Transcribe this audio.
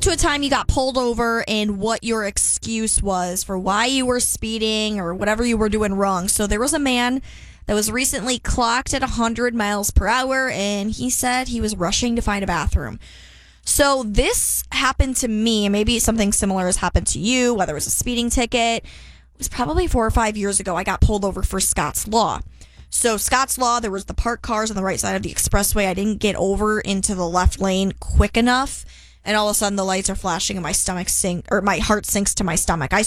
to a time you got pulled over and what your excuse was for why you were speeding or whatever you were doing wrong. So there was a man that was recently clocked at 100 miles per hour, and he said he was rushing to find a bathroom. So this happened to me, and maybe something similar has happened to you, whether it was a speeding ticket. It was probably 4 or 5 years ago. I got pulled over for Scott's Law. So Scott's Law, there was the parked cars on the right side of the expressway. I didn't get over into the left lane quick enough, and all of a sudden the lights are flashing and my heart sinks to my stomach. I